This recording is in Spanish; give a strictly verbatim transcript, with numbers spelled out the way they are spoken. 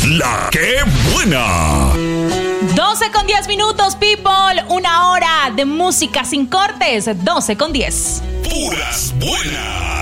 La que buena. doce con diez minutos, people. Una hora de música sin cortes. doce con diez. Puras buenas.